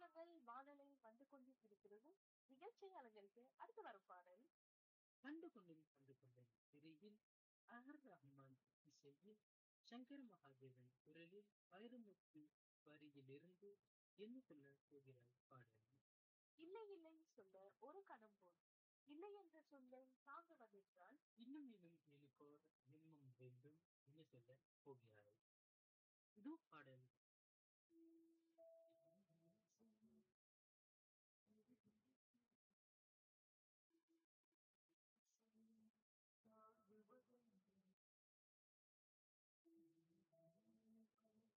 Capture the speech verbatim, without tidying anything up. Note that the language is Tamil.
பாடல் வானலை வந்து கொண்டு இருக்கிறது. நிகழ்ச்சி அலங்கரிக்க அடுத்து வரும் பாடல் கண்டு கொண்டேன் கண்டு கொண்டேன் திரையில் அகர் ரஹ்மான் இசையில் சங்கர் மகாதேவன் குரலில் வைரமுத்து வரியிலிருந்து என்ன சொல்ல போகிறாய் பாடல். இல்லை இல்லை சொல்ல ஒரு கணம் போதும். இல்லை என்ற சொல்லை தாங்குவதென்றால் இன்னும் இன்னும் எனக்கோர் நிம்மம் வேண்டும் என்ன சொல்ல போகிறாய். இது பாடல்